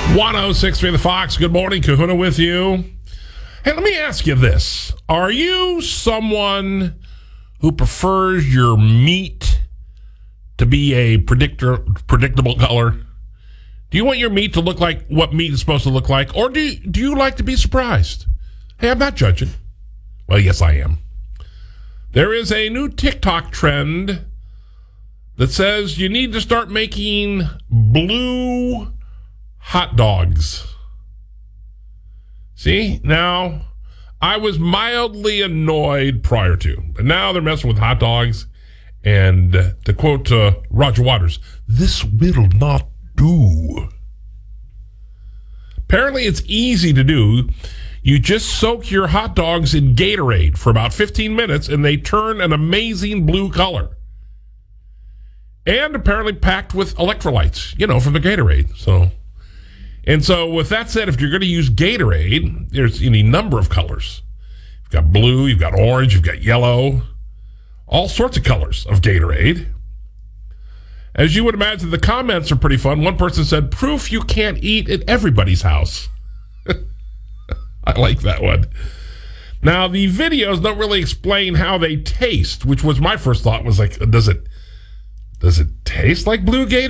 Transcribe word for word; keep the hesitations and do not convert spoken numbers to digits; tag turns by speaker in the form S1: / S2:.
S1: one oh six point three The Fox. Good morning, Kahuna with you. Hey, let me ask you this. Are you someone who prefers your meat to be a predictor, predictable color? Do you want your meat to look like what meat is supposed to look like? Or do you, do you like to be surprised? Hey, I'm not judging. Well, yes, I am. There is a new TikTok trend that says you need to start making blue hot dogs. See, now, I was mildly annoyed prior to, but now they're messing with hot dogs. And uh, to quote uh, Roger Waters, this will not do. Apparently, it's easy to do. You just soak your hot dogs in Gatorade for about fifteen minutes, and they turn an amazing blue color. And apparently packed with electrolytes, you know, from the Gatorade. So, and so with that said, if you're going to use Gatorade, there's any number of colors. You've got blue, you've got orange, you've got yellow, all sorts of colors of Gatorade. As you would imagine, the comments are pretty fun. One person said, proof you can't eat at everybody's house. I like that one. Now, the videos don't really explain how they taste, which was my first thought was like, does it, does it taste like blue Gatorade?